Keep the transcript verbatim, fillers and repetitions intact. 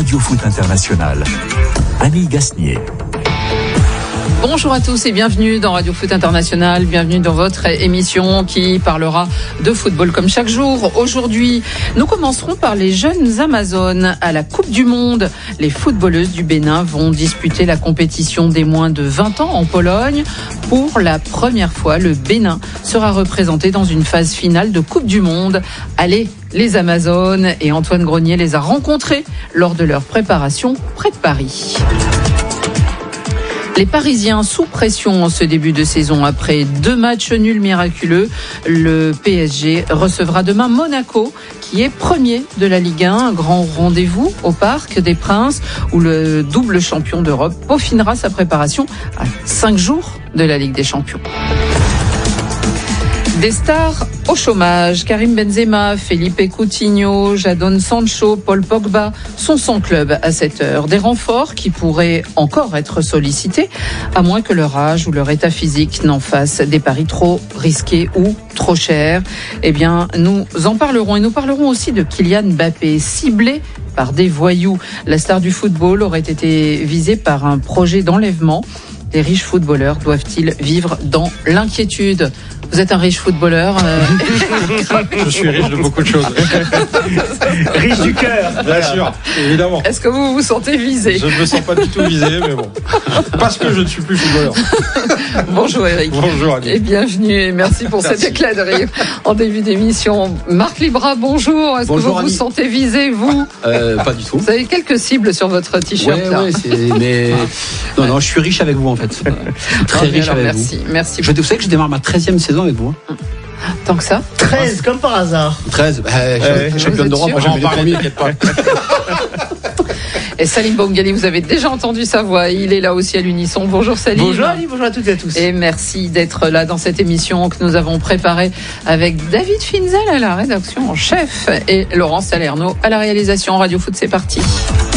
Radio Foot International. Annie Gasnier. Bonjour à tous et bienvenue dans Radio Foot International, bienvenue dans votre émission qui parlera de football comme chaque jour. Aujourd'hui, nous commencerons par les jeunes Amazones à la Coupe du Monde. Les footballeuses du Bénin vont disputer la compétition des moins de vingt ans en Pologne. Pour la première fois, le Bénin sera représenté dans une phase finale de Coupe du Monde. Allez, les Amazones, et Antoine Grenier les a rencontrées lors de leur préparation près de Paris. Les Parisiens sous pression en ce début de saison. Après deux matchs nuls miraculeux, le P S G recevra demain Monaco, qui est premier de la Ligue un. Un grand rendez-vous au Parc des Princes, où le double champion d'Europe peaufinera sa préparation à cinq jours de la Ligue des Champions. Des stars au chômage, Karim Benzema, Felipe Coutinho, Jadon Sancho, Paul Pogba sont sans club à cette heure. Des renforts qui pourraient encore être sollicités, à moins que leur âge ou leur état physique n'en fassent des paris trop risqués ou trop chers. Eh bien, nous en parlerons et nous parlerons aussi de Kylian Mbappé, ciblé par des voyous. La star du football aurait été visée par un projet d'enlèvement. Les riches footballeurs doivent-ils vivre dans l'inquiétude ? Vous êtes un riche footballeur euh... Je suis riche de beaucoup de choses. Riche du cœur. Bien sûr, évidemment. Est-ce que vous vous sentez visé ? Je ne me sens pas du tout visé, mais bon. Parce que je ne suis plus footballeur. Bonjour Eric. Bonjour Annie. Et bienvenue et merci pour merci. Cet éclat de rire en début d'émission. Marc Libra, bonjour. Est-ce bonjour, que vous Annie. Vous sentez visé, vous ? euh, Pas du tout. Vous avez quelques cibles sur votre t-shirt ouais, là. Ouais, c'est... mais non, non, je suis riche avec vous en fait. Très riche alors, avec merci. vous. Merci. Je, vous savez que je démarre ma treizième saison avec vous. Hein. Tant que ça treize, comme par hasard. treize, bah, ouais, champion d'Europe, moi j'avais les premiers. Et Salim Bongali, vous avez déjà entendu sa voix, il est là aussi à l'unisson. Bonjour Salim. Bonjour Ali, bonjour à toutes et à tous. Et merci d'être là dans cette émission que nous avons préparée avec David Finzel à la rédaction en chef et Laurence Salerno à la réalisation. Radio Foot, c'est parti.